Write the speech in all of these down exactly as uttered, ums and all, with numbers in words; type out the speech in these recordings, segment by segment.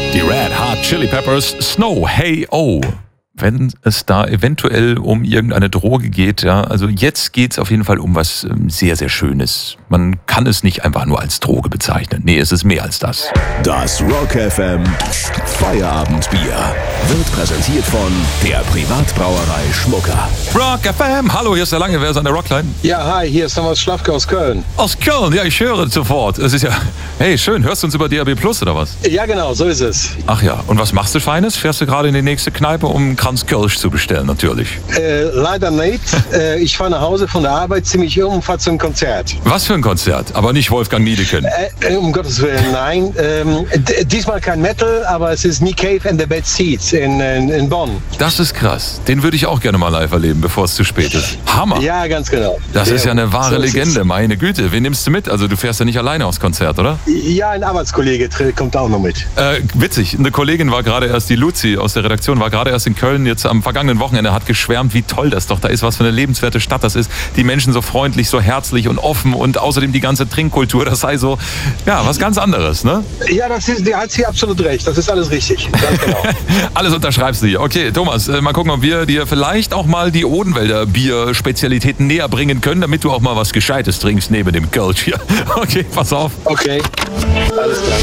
Die Red Hot Chili Peppers, Snow, Hey Oh. Wenn es da eventuell um irgendeine Droge geht, ja, also jetzt geht's auf jeden Fall um was sehr, sehr Schönes. Man kann es nicht einfach nur als Droge bezeichnen. Nee, es ist mehr als das. Das Rock F M Feierabendbier wird präsentiert von der Privatbrauerei Schmucker. Rock F M, hallo, hier ist der Lange, wer ist an der Rockline? Ja, hi, hier ist Thomas Schlafke aus Köln. Aus Köln, ja, ich höre sofort. Es ist ja, hey, schön, hörst du uns über D A B Plus oder was? Ja, genau, so ist es. Ach ja, und was machst du Feines? Fährst du gerade in die nächste Kneipe, um einen Kranz Kölsch zu bestellen, natürlich? Äh, leider nicht. äh, ich fahre nach Hause von der Arbeit ziemlich um und fahre zum Konzert. Was für ein Konzert? Aber nicht Wolfgang Niedecken. Äh, um Gottes Willen, nein. Ähm, d- diesmal kein Metal, aber es ist Nick Cave and the Bad Seeds in, in, in Bonn. Das ist krass. Den würde ich auch gerne mal live erleben, bevor es zu spät ist. Hammer. Ja, ganz genau. Das ja, ist ja eine wahre so ist Legende, es. meine Güte. Wen nimmst du mit? Also du fährst ja nicht alleine aufs Konzert, oder? Ja, ein Arbeitskollege tr- kommt auch noch mit. Äh, witzig, eine Kollegin war gerade erst, die Luzi aus der Redaktion, war gerade erst in Köln, jetzt am vergangenen Wochenende, hat geschwärmt, wie toll das doch da ist, was für eine lebenswerte Stadt das ist. Die Menschen so freundlich, so herzlich und offen und außerdem die ganze Trinkkultur, das sei so, ja, was ganz anderes, ne? Ja, das ist, die hat sie absolut recht. Das ist alles richtig. Ganz genau. Alles unterschreibst du hier. Okay, Thomas, äh, mal gucken, ob wir dir vielleicht auch mal die Odenwälder Bier-Spezialitäten näher bringen können, damit du auch mal was Gescheites trinkst neben dem Kölsch hier. Okay, pass auf. Okay, alles klar.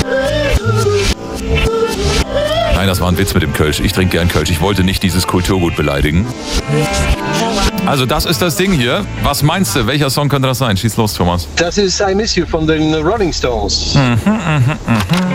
Nein, das war ein Witz mit dem Kölsch. Ich trinke gern Kölsch. Ich wollte nicht dieses Kulturgut beleidigen. Also das ist das Ding hier. Was meinst du? Welcher Song könnte das sein? Schieß los, Thomas. Das ist I Miss You von den Rolling Stones. Mhm, mhm, mhm.